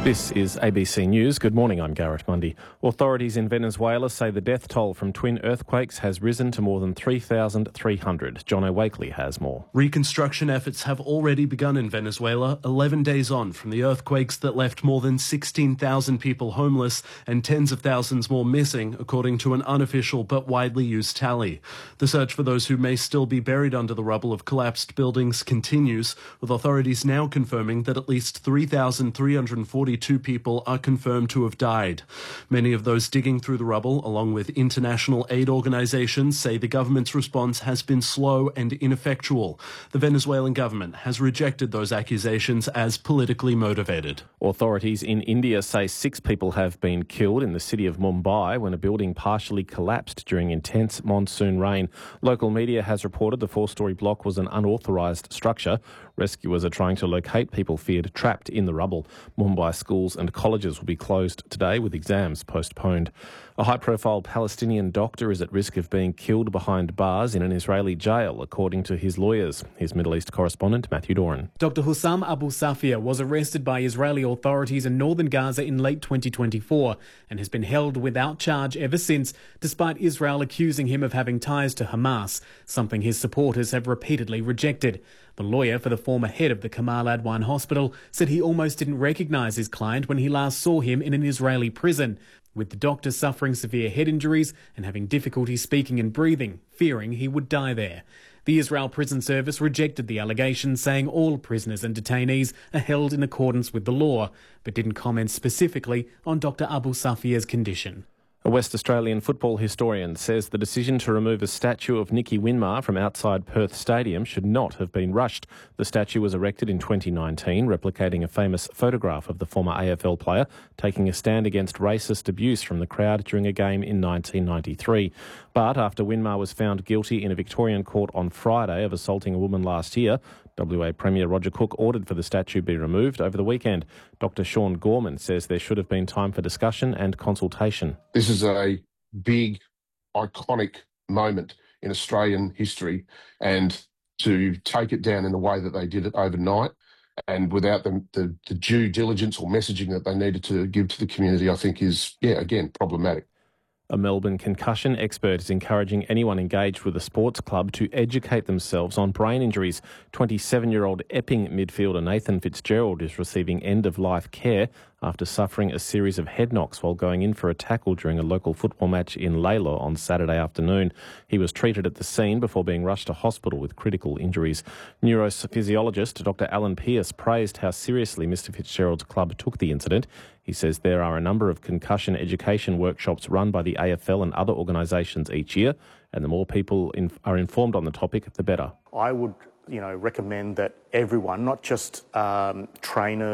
This is ABC News. Good morning, I'm Garrett Mundy. Authorities in Venezuela say the death toll from twin earthquakes has risen to more than 3,300. John O'Wakely has more. Reconstruction efforts have already begun in Venezuela, 11 days on from the earthquakes that left more than 16,000 people homeless and tens of thousands more missing, according to an unofficial but widely used tally. The search for those who may still be buried under the rubble of collapsed buildings continues, with authorities now confirming that at least 3,342 people are confirmed to have died. Many of those digging through the rubble, along with international aid organisations, say the government's response has been slow and ineffectual. The Venezuelan government has rejected those accusations as politically motivated. Authorities in India say 6 people have been killed in the city of Mumbai when a building partially collapsed during intense monsoon rain. Local media has reported the 4-storey block was an unauthorised structure. Rescuers are trying to locate people feared trapped in the rubble. Mumbai schools and colleges will be closed today with exams postponed. A high-profile Palestinian doctor is at risk of being killed behind bars in an Israeli jail, according to his lawyers. His Middle East correspondent, Matthew Doran. Dr. Hussam Abu Safia was arrested by Israeli authorities in northern Gaza in late 2024 and has been held without charge ever since, despite Israel accusing him of having ties to Hamas, something his supporters have repeatedly rejected. The lawyer for the former head of the Kamal Adwan hospital said he almost didn't recognise his client when he last saw him in an Israeli prison, with the doctor suffering severe head injuries and having difficulty speaking and breathing, fearing he would die there. The Israel Prison Service rejected the allegation, saying all prisoners and detainees are held in accordance with the law, but didn't comment specifically on Dr. Abu Safia's condition. A West Australian football historian says the decision to remove a statue of Nicky Winmar from outside Perth Stadium should not have been rushed. The statue was erected in 2019, replicating a famous photograph of the former AFL player taking a stand against racist abuse from the crowd during a game in 1993. But after Winmar was found guilty in a Victorian court on Friday of assaulting a woman last year, WA Premier Roger Cook ordered for the statue be removed over the weekend. Dr. Sean Gorman says there should have been time for discussion and consultation. This is a big, iconic moment in Australian history, and to take it down in the way that they did it overnight and without the due diligence or messaging that they needed to give to the community, I think is, again, problematic. A Melbourne concussion expert is encouraging anyone engaged with a sports club to educate themselves on brain injuries. 27-year-old Epping midfielder Nathan Fitzgerald is receiving end-of-life care after suffering a series of head knocks while going in for a tackle during a local football match in Layla on Saturday afternoon. He was treated at the scene before being rushed to hospital with critical injuries. Neurophysiologist Dr. Alan Pearce praised how seriously Mr. Fitzgerald's club took the incident. He says there are a number of concussion education workshops run by the AFL and other organisations each year, and the more people are informed on the topic, the better. I would, recommend that everyone, not just trainers,